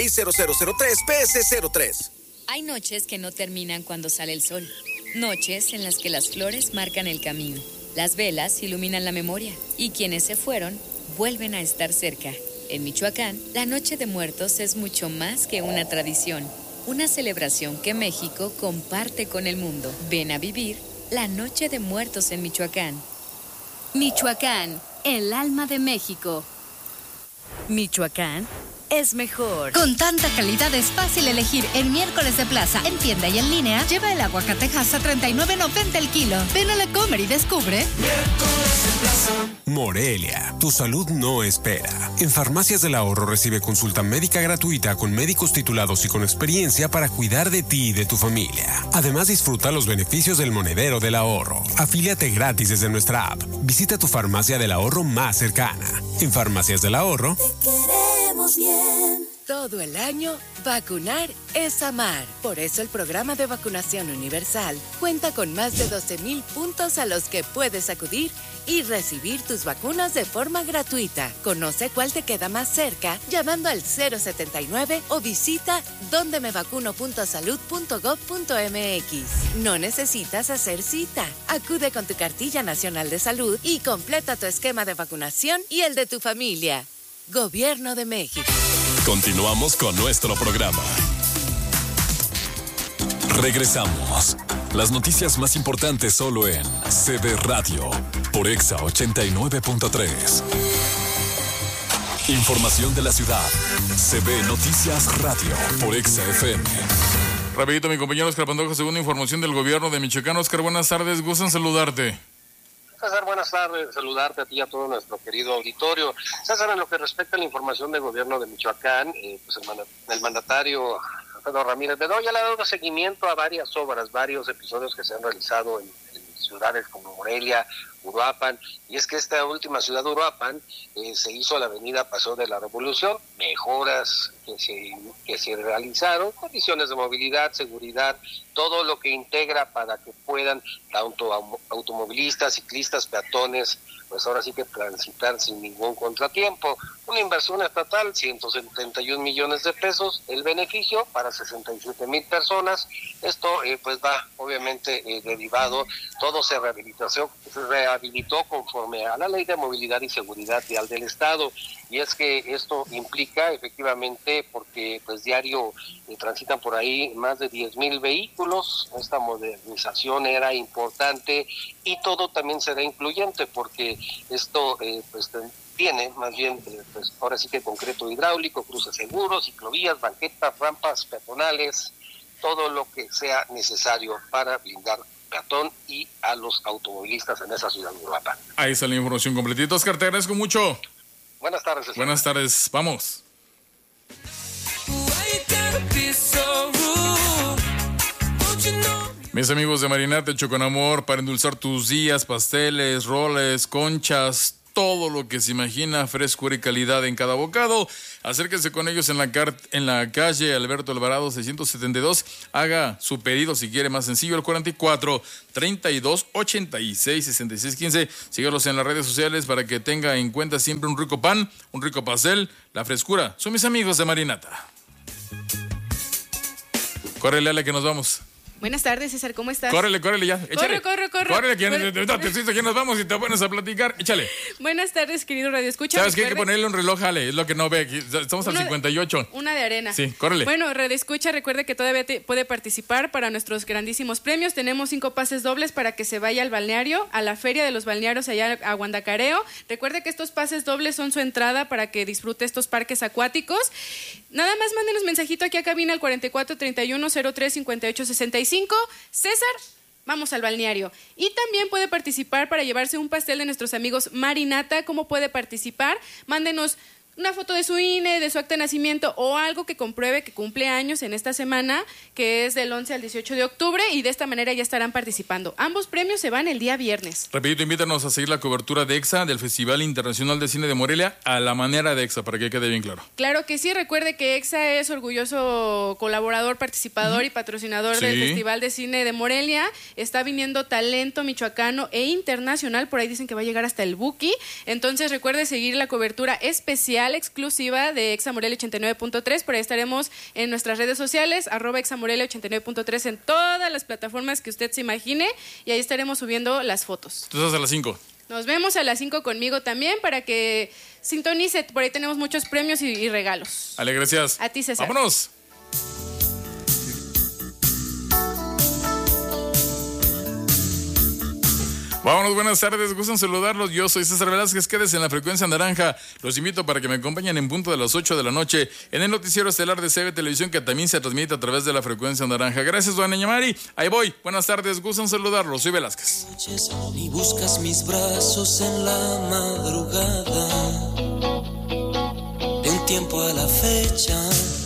0003PS03. Hay noches que no terminan cuando sale el sol. Noches en las que las flores marcan el camino. Las velas iluminan la memoria. Y quienes se fueron, vuelven a estar cerca. En Michoacán, la Noche de Muertos es mucho más que una tradición. Una celebración que México comparte con el mundo. Ven a vivir la Noche de Muertos en Michoacán. Michoacán, el alma de México. Michoacán es mejor. Con tanta calidad es fácil elegir en miércoles de plaza, en tienda y en línea. Lleva el aguacatejas a $39.90 el kilo. Ven a la Comer y descubre. Miércoles de plaza. Morelia, tu salud no espera. En Farmacias del Ahorro recibe consulta médica gratuita con médicos titulados y con experiencia para cuidar de ti y de tu familia. Además, disfruta los beneficios del monedero del ahorro. Afíliate gratis desde nuestra app. Visita tu farmacia del ahorro más cercana. En Farmacias del Ahorro, te queremos bien. Todo el año, vacunar es amar. Por eso el programa de vacunación universal cuenta con más de 12,000 puntos a los que puedes acudir y recibir tus vacunas de forma gratuita. Conoce cuál te queda más cerca llamando al 079 o visita dondemevacuno.salud.gov.mx. No necesitas hacer cita. Acude con tu cartilla nacional de salud y completa tu esquema de vacunación y el de tu familia. Gobierno de México. Continuamos con nuestro programa. Regresamos. Las noticias más importantes solo en CB Radio por Exa 89.3. Información de la ciudad. CB Noticias Radio por Exa FM. Rapidito, mi compañero Oscar Pantoja, segunda información del gobierno de Michoacán. Oscar, buenas tardes, gustan saludarte. César, buenas tardes, saludarte a ti y a todo nuestro querido auditorio. César, en lo que respecta a la información del gobierno de Michoacán, pues el mandatario Alfredo Ramírez Bedoya le ha dado seguimiento a varias obras, varios episodios que se han realizado en ciudades como Morelia, Uruapan, y es que esta última ciudad, Uruapan, se hizo la avenida Paseo de la Revolución, mejoras que se realizaron, condiciones de movilidad, seguridad, todo lo que integra para que puedan tanto automovilistas, ciclistas, peatones, pues ahora sí que transitar sin ningún contratiempo. Una inversión estatal, 171 millones de pesos, el beneficio para 67,000 personas. Esto pues va obviamente derivado, todo se rehabilitó conforme a la Ley de Movilidad y Seguridad Vial del Estado. Y es que esto implica efectivamente, porque pues diario transitan por ahí más de 10,000 vehículos, esta modernización era importante y todo también será incluyente porque esto pues tiene más bien pues ahora sí que concreto hidráulico, cruces seguros, ciclovías, banquetas, rampas peatonales, todo lo que sea necesario para blindar peatón y a los automovilistas en esa ciudad de Uruapan. Ahí está la información completita. Oscar, te agradezco mucho. Buenas tardes, César. Buenas tardes, vamos. Mis amigos de Marinate con Amor, para endulzar tus días, pasteles, roles, conchas, todo lo que se imagina, frescura y calidad en cada bocado. Acérquense con ellos en la calle Alberto Alvarado 672. Haga su pedido si quiere más sencillo, el 44 32 86 66 15. Sígalos en las redes sociales para que tenga en cuenta siempre un rico pan, un rico pastel, la frescura. Son mis amigos de Marinata. Córrele, Ale, que nos vamos. Buenas tardes, César, ¿cómo estás? Córrele ya, échale. Corre. Córrele, que nos vamos y te pones a platicar, échale. Buenas tardes, querido Radio Escucha. ¿Sabes qué? Hay que ponerle un reloj, Ale, es lo que no ve. Estamos al 58. Una de arena. Sí, córrele. Bueno, Radio Escucha, recuerde que todavía puede participar para nuestros grandísimos premios. Tenemos 5 pases dobles para que se vaya al balneario, a la feria de los balnearios allá a Guandacareo. Recuerde que estos pases dobles son su entrada para que disfrute estos parques acuáticos. Nada más mándenos mensajito aquí a cabina al 44 31 03 58 65. César, vamos al balneario. Y también puede participar para llevarse un pastel de nuestros amigos Marinata. ¿Cómo puede participar? Mándenos una foto de su INE, de su acta de nacimiento o algo que compruebe que cumple años en esta semana, que es del 11 al 18 de octubre, y de esta manera ya estarán participando. Ambos premios se van el día viernes. Repito, invítanos a seguir la cobertura de EXA del Festival Internacional de Cine de Morelia a la manera de EXA, para que quede bien claro. Claro que sí, recuerde que EXA es orgulloso colaborador, participador y patrocinador del Festival de Cine de Morelia. Está viniendo talento michoacano e internacional, por ahí dicen que va a llegar hasta el Buki. Entonces recuerde seguir la cobertura especial real, exclusiva de Exa Morelia 89.3. Por ahí estaremos en nuestras redes sociales, @examorelia 89.3 en todas las plataformas que usted se imagine, y ahí estaremos subiendo las fotos. Tú estás a las 5. Nos vemos a las 5 conmigo también para que sintonice. Por ahí tenemos muchos premios y regalos. Ale, gracias. A ti, César. ¡Vámonos! Vámonos, buenas tardes, gustan saludarlos. Yo soy César Velázquez, quédese en la frecuencia naranja. Los invito para que me acompañen en punto de las 8 de la noche en el noticiero estelar de CB Televisión, que también se transmite a través de la frecuencia naranja. Gracias, doña Ñamari. Ahí voy. Buenas tardes, gustan saludarlos. Soy Velázquez. Y buscas mis brazos en la madrugada, de un tiempo a la fecha.